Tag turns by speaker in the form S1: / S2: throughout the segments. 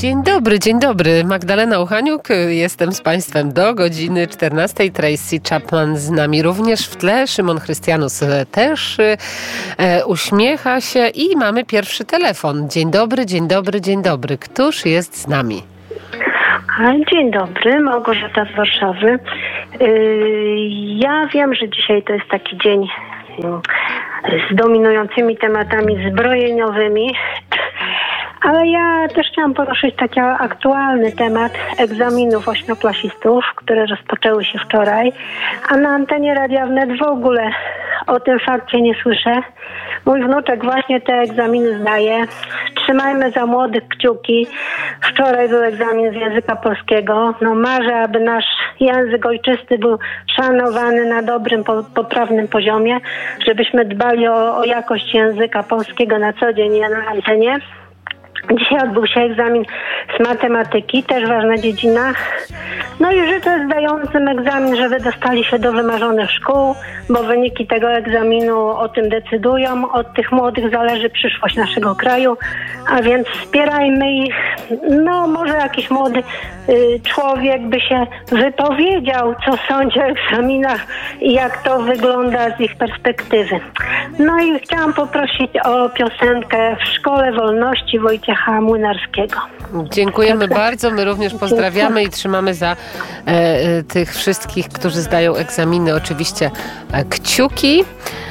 S1: Dzień dobry. Magdalena Uchaniuk, jestem z Państwem do godziny 14. Tracy Chapman z nami również w tle. Szymon Chrystianus też uśmiecha się i mamy pierwszy telefon. Dzień dobry. Któż jest z nami?
S2: Dzień dobry, Małgorzata z Warszawy. Ja wiem, że dzisiaj to jest taki dzień z dominującymi tematami zbrojeniowymi, ale ja też chciałam poruszyć taki aktualny temat egzaminów ośmioklasistów, które rozpoczęły się wczoraj, a na antenie Radia Wnet w ogóle o tym fakcie nie słyszę. Mój wnuczek właśnie te egzaminy zdaje. Trzymajmy za młodych kciuki. Wczoraj był egzamin z języka polskiego. Marzę, aby nasz język ojczysty był szanowany na dobrym, poprawnym poziomie, żebyśmy dbali o jakość języka polskiego na co dzień na antenie. Dzisiaj odbył się egzamin z matematyki, też ważna dziedzina. I życzę zdającym egzamin, żeby dostali się do wymarzonych szkół, bo wyniki tego egzaminu o tym decydują. Od tych młodych zależy przyszłość naszego kraju, a więc wspierajmy ich. Może jakiś młody człowiek by się wypowiedział, co sądzi o egzaminach i jak to wygląda z ich perspektywy. I chciałam poprosić o piosenkę W Szkole Wolności Wojciecha Młynarskiego.
S1: Dziękujemy bardzo. My również pozdrawiamy i trzymamy za tych wszystkich, którzy zdają egzaminy, oczywiście kciuki.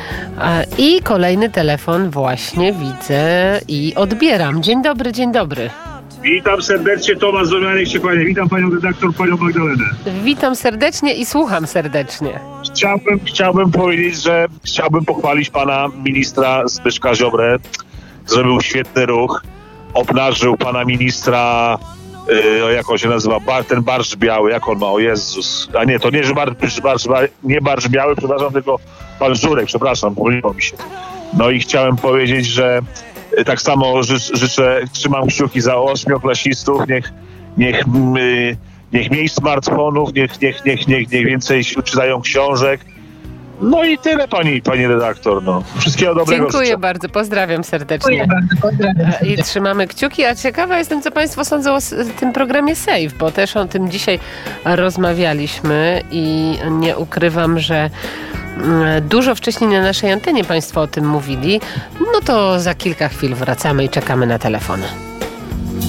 S1: I kolejny telefon właśnie widzę i odbieram. Dzień dobry.
S3: Witam serdecznie, Tomasz Zomianek się kłania. Witam panią redaktor, panią Magdalenę.
S1: Witam serdecznie i słucham serdecznie.
S3: Chciałbym powiedzieć, że chciałbym pochwalić pana ministra Zbyszka Ziobrę. Zrobił świetny ruch. Obnażył pana ministra, jak on się nazywa, ten barszcz biały, jak on ma, o Jezus. A nie, to nie, że nie barszcz biały, przepraszam, tylko pan Żurek, przepraszam, pomyliło mi się. I chciałem powiedzieć, że tak samo trzymam kciuki za ośmioklasistów, niech mniej smartfonów, niech więcej czytają książek. I tyle, pani redaktor. Wszystkiego dobrego.
S1: Dziękuję bardzo, pozdrawiam serdecznie. I trzymamy kciuki, a ciekawa jestem, co państwo sądzą o tym programie Save, bo też o tym dzisiaj rozmawialiśmy i nie ukrywam, że dużo wcześniej na naszej antenie państwo o tym mówili. To za kilka chwil wracamy i czekamy na telefony.